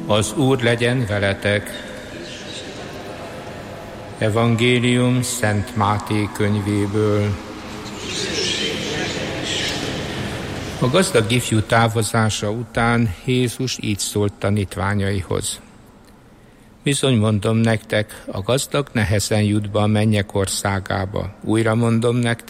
Az Úr legyen veletek. Evangélium Szent Máté könyvéből. A gazdag ifjú távozása után Jézus így szólt tanítványaihoz. Bizony mondom nektek, a gazdag nehezen jut be a mennyek országába. Újra mondom nektek,